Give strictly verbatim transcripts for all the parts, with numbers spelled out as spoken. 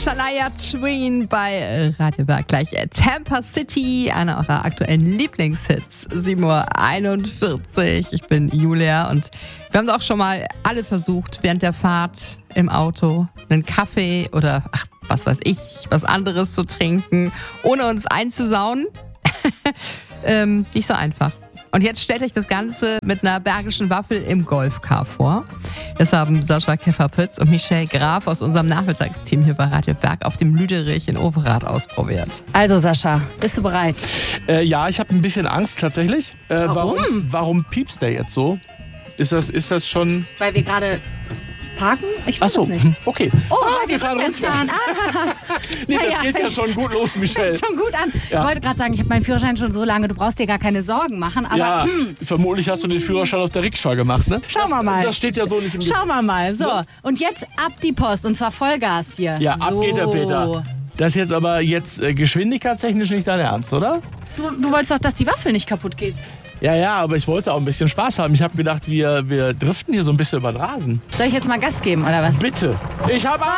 Shania Twain bei Radio Berg. Gleich Tampa City, einer eurer aktuellen Lieblingshits. sieben Uhr einundvierzig. Ich bin Julia und wir haben doch schon mal alle versucht, während der Fahrt im Auto einen Kaffee oder ach, was weiß ich, was anderes zu trinken, ohne uns einzusauen. ähm, nicht so einfach. Und jetzt stellt euch das Ganze mit einer bergischen Waffel im Golfcar vor. Das haben Sascha Kefferpütz und Michelle Graf aus unserem Nachmittagsteam hier bei Radio Berg auf dem Lüderich in Overath ausprobiert. Also Sascha, bist du bereit? Äh, ja, ich habe ein bisschen Angst tatsächlich. Äh, Warum? warum? Warum piepst der jetzt so? Ist das, ist das schon... Weil wir gerade parken? Ich weiß Ach so, es nicht. okay. Oh, ah, weil wir fahren rückwärts rückwärts. fahren. Ah. Nee, das Ja, geht ja schon gut los, Michelle. Schon gut an. Ja. Ich wollte gerade sagen, ich habe meinen Führerschein schon so lange, du brauchst dir gar keine Sorgen machen. Aber Ja, hm, vermutlich hast du den Führerschein auf der Rikscha gemacht, ne? schauen wir das, mal. Das steht ja so nicht im Schauen wir mal. So, Ne? und jetzt ab die Post und zwar Vollgas hier. Ja, so. ab geht der Peter. Das ist jetzt aber jetzt äh, geschwindigkeitstechnisch nicht dein Ernst, oder? Du, du wolltest doch, dass die Waffel nicht kaputt geht. Ja, ja, aber ich wollte auch ein bisschen Spaß haben. Ich habe gedacht, wir, wir driften hier so ein bisschen über den Rasen. Soll ich jetzt mal Gas geben oder was? Bitte. Ich habe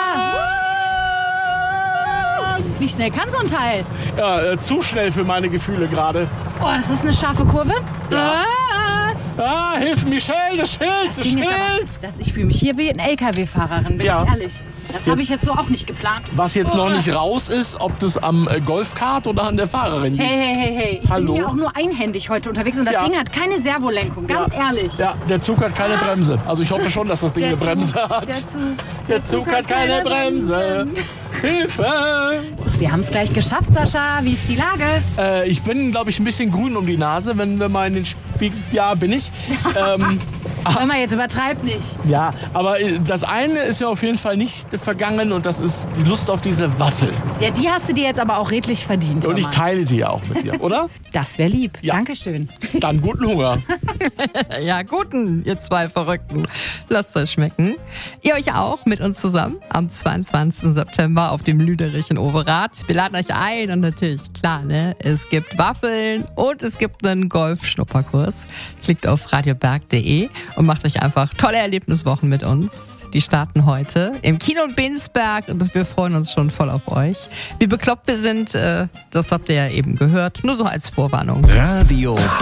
Angst! Wie schnell kann so ein Teil? Ja, äh, zu schnell für meine Gefühle gerade. Oh, das ist eine scharfe Kurve. Ja. Ah. Ah, hilf Michelle, das Schild, das Ding ist aber, Schild! dass ich fühle mich hier wie eine L K W-Fahrerin, bin Ja. ich ehrlich. Das habe ich jetzt so auch nicht geplant. Was jetzt Oh. noch nicht raus ist, ob das am äh, Golfkart oder an der Fahrerin liegt. Hey, hey, hey, hey. Ich Hallo? bin hier auch nur einhändig heute unterwegs und das Ja. Ding hat keine Servolenkung, ganz Ja. ehrlich. Ja, der Zug hat keine Bremse. Also ich hoffe schon, dass das Ding Der eine Bremse Zug, hat. Der Zug, Der Zug hat keine Bremse. Hilfe! Wir haben es gleich geschafft, Sascha. Wie ist die Lage? Äh, ich bin, glaube ich, ein bisschen grün um die Nase, wenn wir mal in den Spiegel... Ja, bin ich. ähm, Wenn man jetzt übertreibt nicht. ja, aber äh, das eine ist ja auf jeden Fall nicht vergangen und das ist die Lust auf diese Waffel. Ja, die hast du dir jetzt aber auch redlich verdient. Und hör ich mal. teile sie ja auch mit dir, oder? Das wäre lieb. Ja. Dankeschön. Dann guten Hunger. Ja, guten, ihr zwei Verrückten. Lasst euch schmecken. Ihr euch auch mit uns zusammen am zweiundzwanzigsten September auf dem Lüderich in Overath. Wir laden euch ein und natürlich, klar, ne, es gibt Waffeln und es gibt einen Golf-Schnupperkurs. Klickt auf radioberg punkt de und macht euch einfach tolle Erlebniswochen mit uns. Die starten heute im Kino in Bensberg und wir freuen uns schon voll auf euch. Wie bekloppt wir sind, äh, das habt ihr ja eben gehört. Nur so als Vorwarnung. Radio